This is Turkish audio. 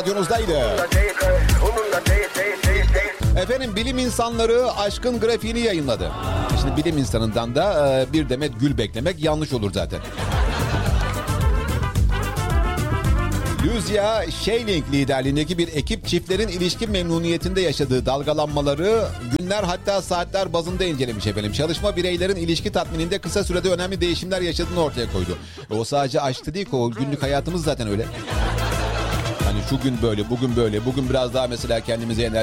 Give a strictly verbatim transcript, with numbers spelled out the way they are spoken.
Radyonuzdaydı. Efendim bilim insanları aşkın grafiğini yayınladı. Şimdi bilim insanından da bir demet gül beklemek yanlış olur zaten. Lucia Shayling liderliğindeki bir ekip çiftlerin ilişki memnuniyetinde yaşadığı dalgalanmaları günler hatta saatler bazında incelemiş efendim. Çalışma bireylerin ilişki tatmininde kısa sürede önemli değişimler yaşadığını ortaya koydu. E o sadece aşktı değil ki, o günlük hayatımız zaten öyle. Hani şu gün böyle, bugün böyle, bugün biraz daha mesela kendimize enerji